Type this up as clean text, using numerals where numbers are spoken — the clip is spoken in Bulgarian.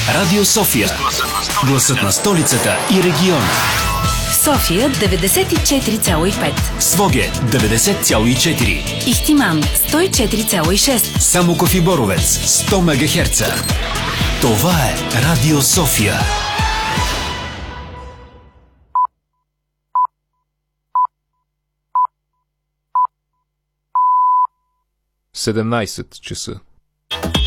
Радио София. Гласът на столицата и региона. София 94,5. Своге 90,4. Ихтиман 104,6. Самоков и Боровец 100 МГц. Това е Радио София. Седемнайсет часа.